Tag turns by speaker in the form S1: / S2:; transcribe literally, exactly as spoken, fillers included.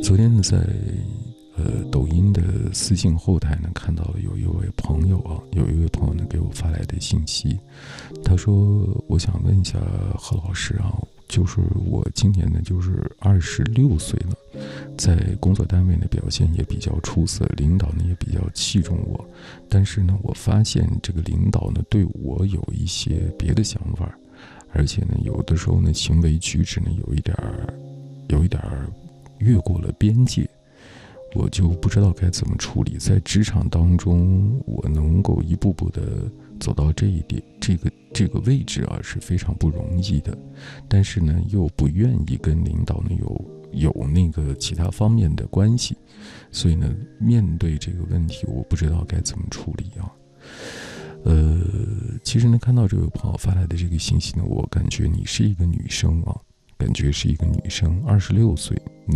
S1: 昨天呢，在呃抖音的私信后台呢，看到了有一位朋友啊，有一位朋友呢给我发来的信息，他说：“我想问一下何老师啊，就是我今年呢就是二十六岁了，在工作单位呢表现也比较出色，领导呢也比较器重我，但是呢，我发现这个领导呢对我有一些别的想法，而且呢，有的时候呢行为举止呢有一点儿，有一点儿。”越过了边界，我就不知道该怎么处理。在职场当中，我能够一步步的走到这一点，这个这个位置啊，是非常不容易的。但是呢，又不愿意跟领导呢有有那个其他方面的关系，所以呢，面对这个问题，我不知道该怎么处理啊。呃，其实呢，看到这位朋友发来的这个信息呢，我感觉你是一个女生啊。感觉是一个女生，二十六岁，